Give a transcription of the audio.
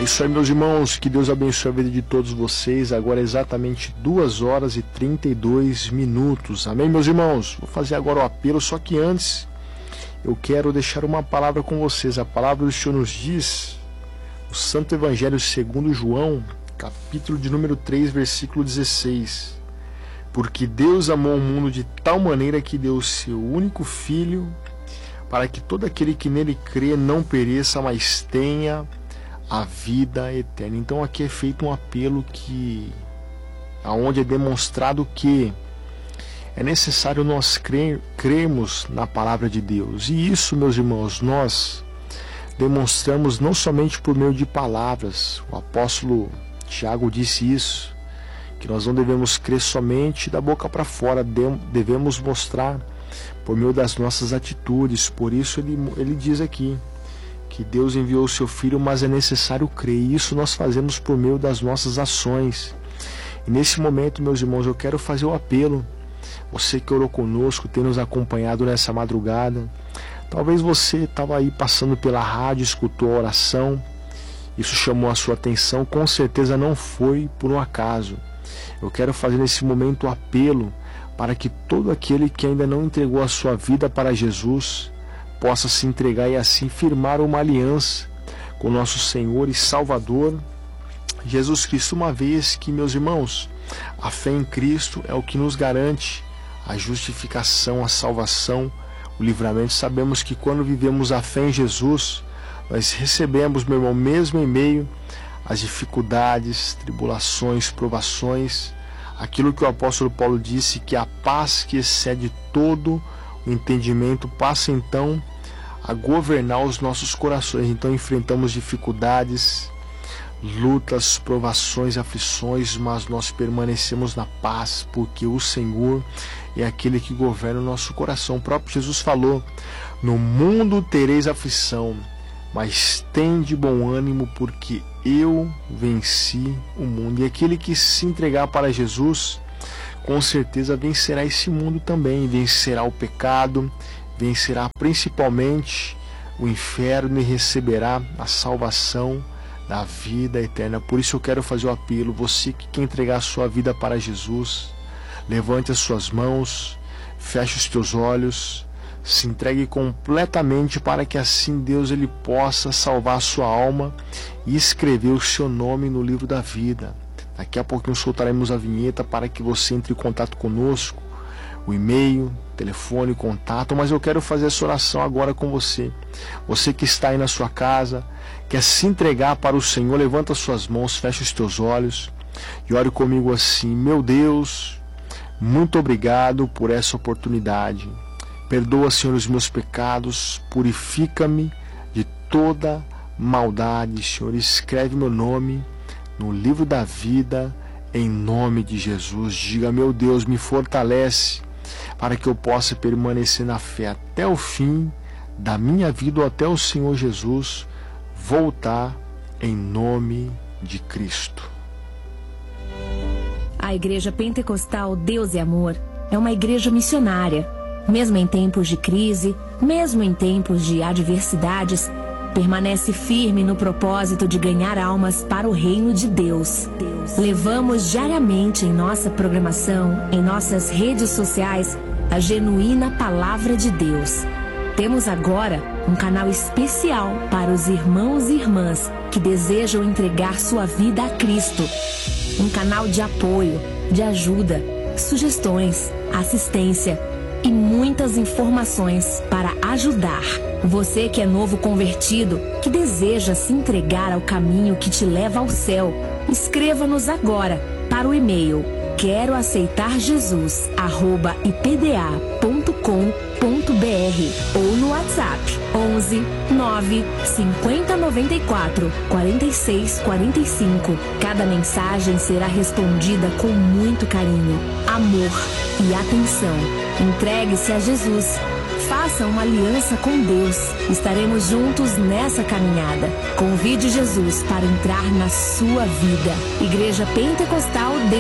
É isso aí, meus irmãos, que Deus abençoe a vida de todos vocês. Agora é exatamente 2h32. Amém, meus irmãos? Vou fazer agora o apelo, só que antes eu quero deixar uma palavra com vocês. A palavra do Senhor nos diz, o Santo Evangelho segundo João, capítulo de número 3, versículo 16. Porque Deus amou o mundo de tal maneira que deu o seu único Filho, para que todo aquele que nele crê não pereça, mas tenha a vida eterna. Então aqui é feito um apelo aonde é demonstrado que é necessário nós crermos na palavra de Deus. E isso, meus irmãos, nós demonstramos não somente por meio de palavras. O apóstolo Tiago disse isso, que nós não devemos crer somente da boca para fora, devemos mostrar por meio das nossas atitudes. Por isso ele diz aqui que Deus enviou o seu Filho, mas é necessário crer, e isso nós fazemos por meio das nossas ações. E nesse momento, meus irmãos, eu quero fazer o apelo. Você que orou conosco, tem nos acompanhado nessa madrugada, talvez você estava aí passando pela rádio, escutou a oração, isso chamou a sua atenção, com certeza não foi por um acaso. Eu quero fazer nesse momento o apelo para que todo aquele que ainda não entregou a sua vida para Jesus possa se entregar e assim firmar uma aliança com nosso Senhor e Salvador Jesus Cristo, uma vez que, meus irmãos, a fé em Cristo é o que nos garante a justificação, a salvação, o livramento. Sabemos que quando vivemos a fé em Jesus, nós recebemos, meu irmão, mesmo em meio às dificuldades, tribulações, provações, aquilo que o apóstolo Paulo disse, que a paz que excede todo o entendimento passa então a governar os nossos corações. Então enfrentamos dificuldades, lutas, provações, aflições, mas nós permanecemos na paz, porque o Senhor é aquele que governa o nosso coração. O próprio Jesus falou: no mundo tereis aflição, mas tende bom ânimo, porque eu venci o mundo. E aquele que se entregar para Jesus, com certeza vencerá esse mundo também, vencerá o pecado, vencerá principalmente o inferno e receberá a salvação da vida eterna. Por isso eu quero fazer o apelo: você que quer entregar a sua vida para Jesus, levante as suas mãos, feche os teus olhos, se entregue completamente, para que assim Deus ele possa salvar a sua alma e escrever o seu nome no livro da vida. Daqui a pouquinho soltaremos a vinheta para que você entre em contato conosco, o e-mail, telefone, contato, mas eu quero fazer essa oração agora com você. Você que está aí na sua casa, quer se entregar para o Senhor, levanta as suas mãos, fecha os teus olhos e ore comigo assim: meu Deus, muito obrigado por essa oportunidade. Perdoa, Senhor, os meus pecados, purifica-me de toda maldade, Senhor. Escreve meu nome no livro da vida, em nome de Jesus. Diga: meu Deus, me fortalece para que eu possa permanecer na fé até o fim da minha vida, ou até o Senhor Jesus voltar, em nome de Cristo. A Igreja Pentecostal Deus e Amor é uma igreja missionária. Mesmo em tempos de crise, mesmo em tempos de adversidades, permanece firme no propósito de ganhar almas para o reino de Deus. Levamos diariamente em nossa programação, em nossas redes sociais, a genuína palavra de Deus. Temos agora um canal especial para os irmãos e irmãs que desejam entregar sua vida a Cristo. Um canal de apoio, de ajuda, sugestões, assistência e muitas informações para ajudar. Você que é novo convertido, que deseja se entregar ao caminho que te leva ao céu, escreva-nos agora para o e-mail queroaceitarjesus@ipda.com.br ou no WhatsApp 11 9 50 94 46 45. Cada mensagem será respondida com muito carinho, amor e atenção. Entregue-se a Jesus. Faça uma aliança com Deus. Estaremos juntos nessa caminhada. Convide Jesus para entrar na sua vida. Igreja Pentecostal